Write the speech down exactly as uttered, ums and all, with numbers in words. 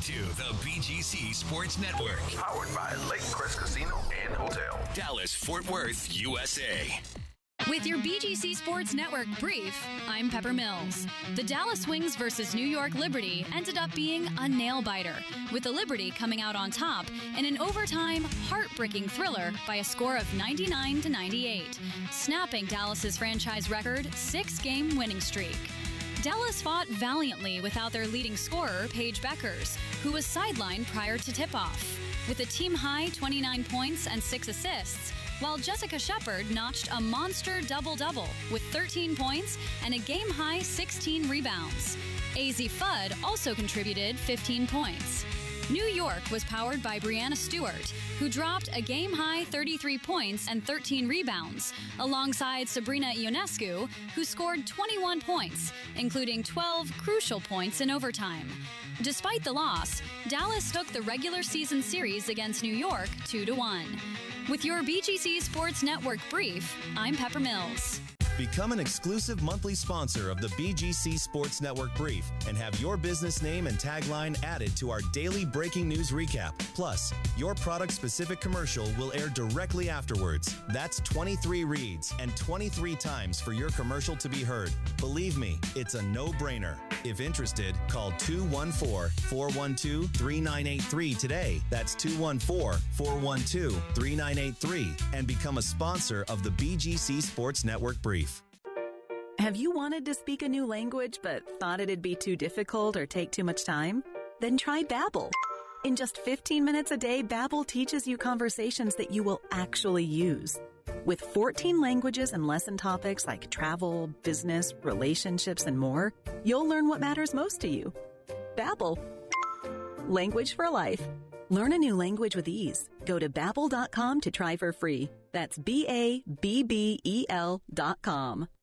to the B G C Sports Network. Powered by Lake Crest Casino and Hotel. Dallas, Fort Worth, U S A. With your B G C Sports Network brief, I'm Pepper Mills. The Dallas Wings versus New York Liberty ended up being a nail-biter, with the Liberty coming out on top in an overtime, heartbreaking thriller by a score of ninety-nine to ninety-eight, snapping Dallas's franchise record six-game winning streak. Dallas fought valiantly without their leading scorer, Paige Beckers, who was sidelined prior to tip-off. With a team-high twenty-nine points and six assists, while Jessica Shepard notched a monster double-double with thirteen points and a game-high sixteen rebounds. A Z Fudd also contributed fifteen points. New York was powered by Breanna Stewart, who dropped a game-high thirty-three points and thirteen rebounds, alongside Sabrina Ionescu, who scored twenty-one points, including twelve crucial points in overtime. Despite the loss, Dallas took the regular season series against New York two to one. With your B G C Sports Network brief, I'm Pepper Mills. Become an exclusive monthly sponsor of the B G C Sports Network Brief and have your business name and tagline added to our daily breaking news recap. Plus, your product-specific commercial will air directly afterwards. That's twenty-three reads and twenty-three times for your commercial to be heard. Believe me, it's a no-brainer. If interested, call two one four, four one two, three nine eight three today. That's two one four, four one two, three nine eight three and become a sponsor of the B G C Sports Network Brief. Have you wanted to speak a new language but thought it'd be too difficult or take too much time? Then try Babbel. In just fifteen minutes a day, Babbel teaches you conversations that you will actually use. With fourteen languages and lesson topics like travel, business, relationships, and more, you'll learn what matters most to you. Babbel. Language for life. Learn a new language with ease. Go to babbel dot com to try for free. That's B A B B E L dot com.